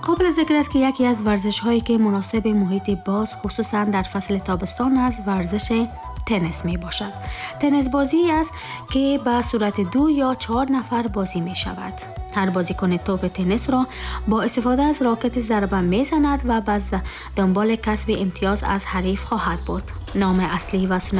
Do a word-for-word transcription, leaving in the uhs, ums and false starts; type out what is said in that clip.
قابل ذکر است که یکی از ورزش هایی که مناسب محیط باز خصوصا در فصل تابستان است ورزش تنیس می باشد. تنیس بازی است که به صورت دو یا چهار نفر بازی می شود. هر بازیکن توپ تنیس را با استفاده از راکت ضربه می زند و بعد دنبال کسب امتیاز از حریف خواهد بود. نام اصلی و سنتی